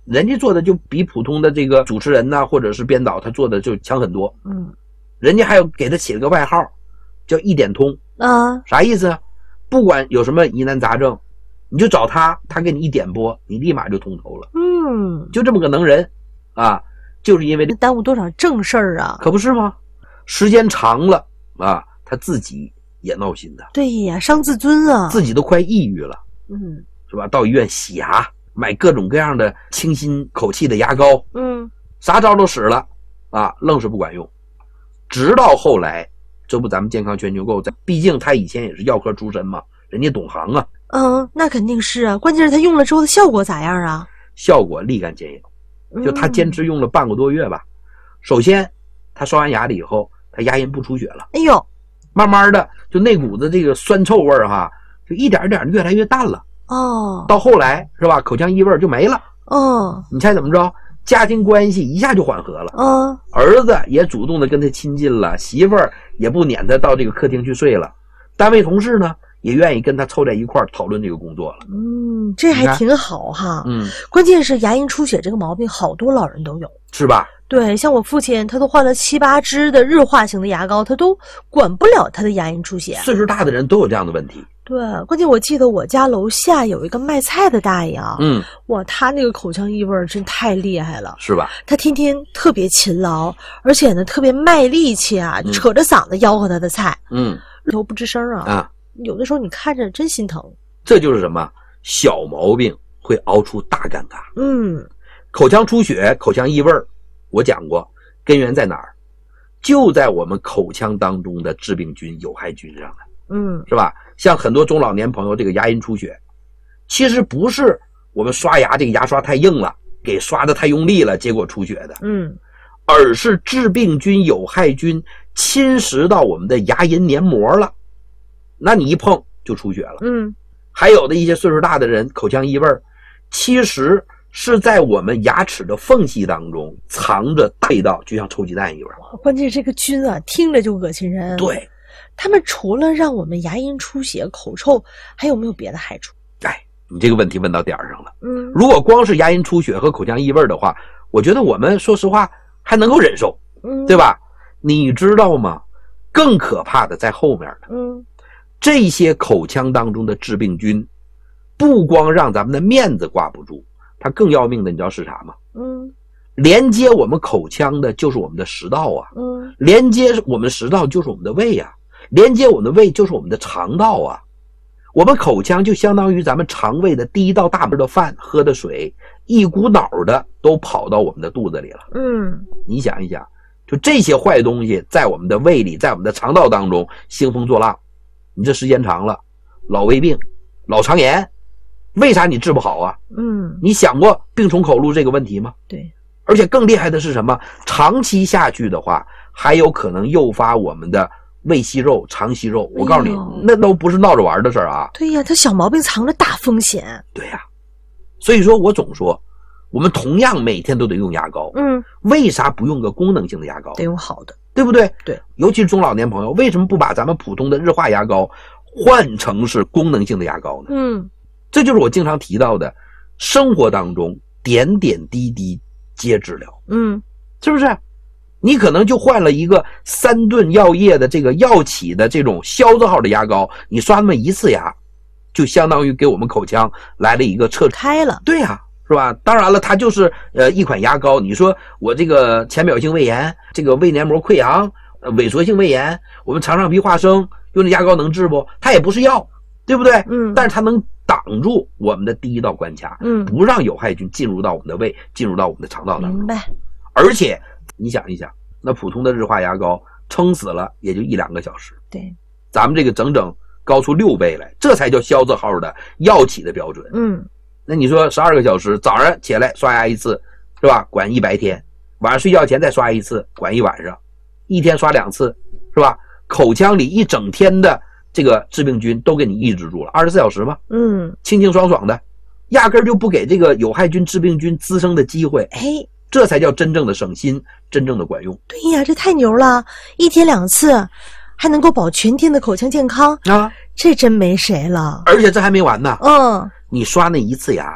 人家做的就比普通的这个主持人或者是编导他做的就强很多。人家还有给他起了个外号叫一点通啊，啥意思啊？不管有什么疑难杂症，你就找他，他给你一点拨，你立马就通透了。就这么个能人啊，就是因为耽误多少正事儿啊？ 可不是吗？时间长了啊，他自己也闹心的。 对呀，伤自尊啊， 自己都快抑郁了。是吧？到医院洗牙，买各种各样的清新口气的牙膏，啥招都使了啊，愣是不管用。直到后来，这不咱们健康全球购，毕竟他以前也是药科出身嘛，人家懂行啊。 那肯定是啊，关键是他用了之后的效果咋样啊？ 效果立竿见影，就他坚持用了半个多月吧。首先，他刷完牙了以后，他牙龈不出血了。 哎呦， 慢慢的就那股子这个酸臭味哈，就一点一点越来越淡了。到后来是吧，口腔异味就没了。你猜怎么着？家庭关系一下就缓和了。儿子也主动的跟他亲近了，媳妇儿也不撵他到这个客厅去睡了，单位同事呢也愿意跟他凑在一块儿讨论这个工作了。 这还挺好哈。关键是牙龈出血这个毛病好多老人都有， 是吧？ 对，像我父亲他都换了7、8支的日化型的牙膏，他都管不了他的牙龈出血。 岁数大的人都有这样的问题。 对，关键我记得我家楼下有一个卖菜的大爷啊，哇，他那个口腔异味真太厉害了， 是吧？ 他天天特别勤劳，而且呢特别卖力气啊，扯着嗓子吆喝他的菜，头不吱声啊，有的时候你看着真心疼。 这就是什么？小毛病会熬出大尴尬。口腔出血、口腔异味，我讲过，根源在哪儿？就在我们口腔当中的致病菌、有害菌上的。是吧？像很多中老年朋友这个牙龈出血，其实不是我们刷牙这个牙刷太硬了，给刷的太用力了，结果出血的。而是致病菌、有害菌侵蚀到我们的牙龈黏膜了，那你一碰就出血了。还有的一些岁数大的人口腔异味，其实是在我们牙齿的缝隙当中藏着味道，就像臭鸡蛋一样。 关键是这个菌啊，听着就恶心人。 对。 他们除了让我们牙龈出血、口臭，还有没有别的害处？ 你这个问题问到点儿上了。如果光是牙龈出血和口腔异味的话，我觉得我们说实话还能够忍受，对吧？你知道吗？更可怕的在后面呢。这些口腔当中的致病菌，不光让咱们的面子挂不住，它更要命的，你知道是啥吗？连接我们口腔的就是我们的食道啊，连接我们食道就是我们的胃啊，连接我们的胃就是我们的肠道啊。我们口腔就相当于咱们肠胃的第一道大门的饭，喝的水，一股脑的都跑到我们的肚子里了。你想一想，就这些坏东西在我们的胃里，在我们的肠道当中兴风作浪，你这时间长了，老胃病、老肠炎，为啥你治不好啊？你想过病从口入这个问题吗？ 对。 而且更厉害的是什么？长期下去的话，还有可能诱发我们的胃息肉、肠息肉。我告诉你，那都不是闹着玩的事儿啊！ 对呀，它小毛病藏着大风险。 对呀，所以说我总说，我们同样每天都得用牙膏，为啥不用个功能性的牙膏？ 得用好的， 对不对？ 对， 尤其是中老年朋友，为什么不把咱们普通的日化牙膏换成是功能性的牙膏呢？这就是我经常提到的，生活当中点点滴滴皆治疗。是不是？你可能就换了一个3顿药业的这个药企的这种消字号的牙膏，你刷那么一次牙，就相当于给我们口腔来了一个彻开了。 对呀，是吧？当然了，它就是一款牙膏。你说我这个浅表性胃炎，这个胃黏膜溃疡，萎缩性胃炎，我们肠上皮化生，用这牙膏能治不？它也不是药，对不对？但是它能挡住我们的第一道关卡，不让有害菌进入到我们的胃，进入到我们的肠道当中。 明白。 而且你想一想，那普通的日化牙膏撑死了也就1-2个小时， 对， 咱们这个整整高出6倍来，这才叫消字号的药企的标准。那你说12个小时，早上起来刷牙一次，是吧？管1白天，晚上睡觉前再刷一次，管1晚上，一天刷2次，是吧？口腔里一整天的这个致病菌都给你抑制住了，24小时嘛，清清爽爽的，压根就不给这个有害菌、致病菌滋生的机会。这才叫真正的省心，真正的管用。 对呀，这太牛了！1天2次，还能够保全天的口腔健康啊！这真没谁了。 而且这还没完呢。你刷那一次牙，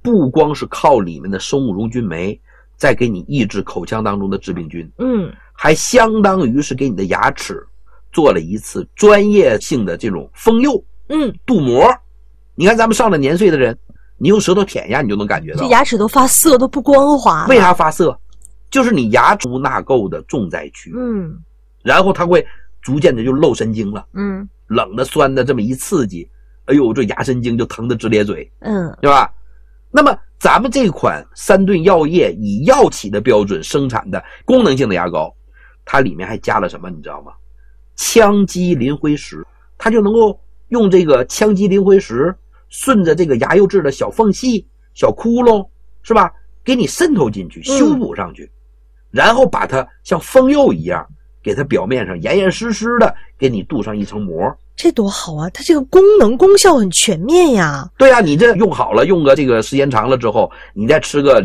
不光是靠里面的生物溶菌酶在给你抑制口腔当中的致病菌，还相当于是给你的牙齿做了一次专业性的这种封釉，镀膜。你看咱们上了年岁的人，你用舌头舔一下，你就能感觉到， 这牙齿都发涩，都不光滑了。 为啥发涩？就是你牙齿纳垢的重灾区，然后它会逐渐的就漏神经了，冷的酸的这么一刺激，哎呦，这牙神经就疼得直咧嘴，对吧？那么咱们这款三顿药业以药企的标准生产的功能性的牙膏，它里面还加了什么你知道吗？羟基磷灰石，它就能够用这个羟基磷灰石顺着这个牙釉质的小缝隙小窟窿，是吧，给你渗透进去修补上去，然后把它像封釉一样给它表面上严严实实的给你镀上一层膜。 这多好啊，它这个功效很全面呀。 对啊，你这用好了，用个这个时间长了之后，你再吃个